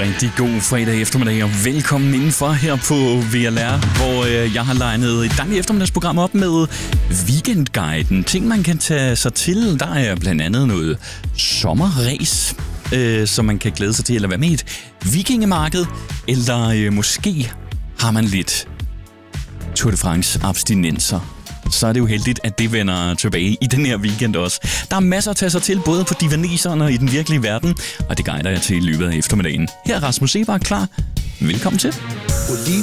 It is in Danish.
rigtig god fredag eftermiddag, og velkommen indenfor her på VLR, hvor jeg har legnet et dejligt eftermiddagsprogram op med Weekendguiden. Ting, man kan tage sig til. Der er blandt andet noget sommerræs, som man kan glæde sig til, eller være med i et vikingemarked, eller måske har man lidt Tour de France abstinenser. Så er det jo heldigt, at det vender tilbage i den her weekend også. Der er masser at tage sig til, både på divaneseren og i den virkelige verden, og det guider jeg til i løbet af eftermiddagen. Her er Rasmus Sebak klar. Velkommen til.